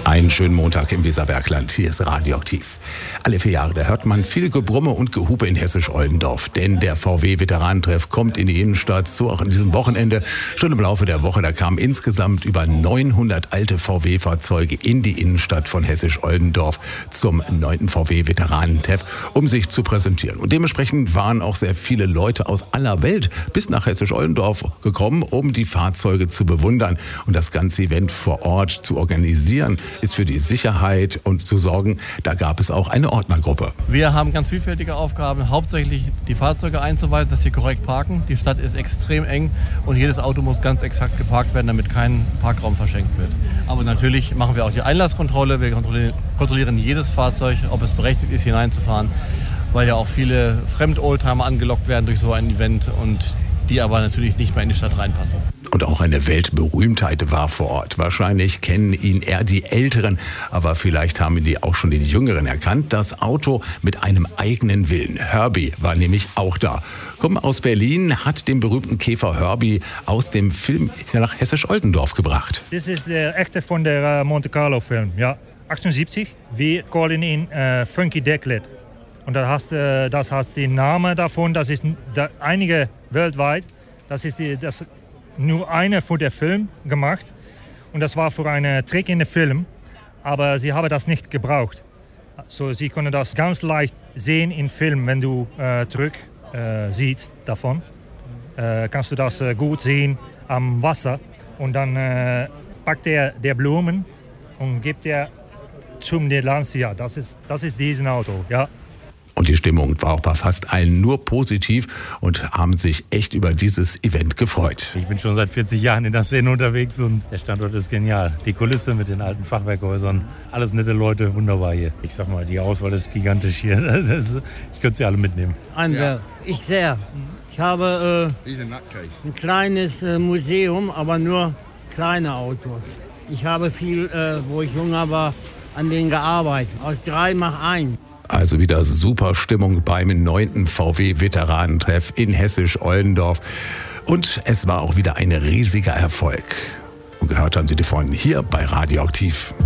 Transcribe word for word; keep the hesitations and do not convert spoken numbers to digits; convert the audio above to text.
Einen schönen Montag im Weserbergland. Hier ist Radioaktiv. Alle vier Jahre, da hört man viel Gebrumme und Gehupe in Hessisch-Oldendorf. Denn der V W-Veteranentreff kommt in die Innenstadt, so auch an diesem Wochenende. Schon im Laufe der Woche, da kamen insgesamt über neunhundert alte V W-Fahrzeuge in die Innenstadt von Hessisch-Oldendorf zum neunten V W-Veteranentreff, um sich zu präsentieren. Und dementsprechend waren auch sehr viele Leute aus aller Welt bis nach Hessisch-Oldendorf gekommen, um die Fahrzeuge zu bewundern und das ganze Event vor Ort zu organisieren. Ist für die Sicherheit und zu sorgen, da gab es auch eine Ordnergruppe. Wir haben ganz vielfältige Aufgaben, hauptsächlich die Fahrzeuge einzuweisen, dass sie korrekt parken. Die Stadt ist extrem eng und jedes Auto muss ganz exakt geparkt werden, damit kein Parkraum verschenkt wird. Aber natürlich machen wir auch die Einlasskontrolle. Wir kontrollieren jedes Fahrzeug, ob es berechtigt ist, hineinzufahren, weil ja auch viele Fremd-Oldtimer angelockt werden durch so ein Event und die aber natürlich nicht mehr in die Stadt reinpassen. Und auch eine Weltberühmtheit war vor Ort. Wahrscheinlich kennen ihn eher die Älteren, aber vielleicht haben die auch schon die Jüngeren erkannt. Das Auto mit einem eigenen Willen. Herbie war nämlich auch da. Kommt aus Berlin, hat den berühmten Käfer Herbie aus dem Film nach Hessisch-Oldendorf gebracht. Das ist der echte von der Monte Carlo Film, ja, achtundsiebzig. Wir callen ihn äh, Funky Decklet. Und das heißt, äh, das heißt den Namen davon, das ist da, einige weltweit, das ist die, das nur eine von der Film gemacht und das war für einen Trick in den Film, aber sie haben das nicht gebraucht. So, sie können das ganz leicht sehen im Film, wenn du äh, zurück äh, siehst davon, äh, kannst du das äh, gut sehen am Wasser und dann äh, packt er der Blumen und gibt er zum der Lancia. Das ist, das ist diesen Auto, ja. Und die Stimmung war auch bei fast allen nur positiv und haben sich echt über dieses Event gefreut. Ich bin schon seit vierzig Jahren in der Szene unterwegs und der Standort ist genial. Die Kulisse mit den alten Fachwerkhäusern, alles nette Leute, wunderbar hier. Ich sag mal, die Auswahl ist gigantisch hier. Das, ich könnte sie alle mitnehmen. Ja. Ich sehr. Ich habe äh, ein kleines äh, Museum, aber nur kleine Autos. Ich habe viel, äh, wo ich jünger war, an denen gearbeitet. Aus drei mach ein. Also wieder super Stimmung beim neunten V W-Veteranentreff in Hessisch-Oldendorf. Und es war auch wieder ein riesiger Erfolg. Und gehört haben Sie die Freunde hier bei Radioaktiv.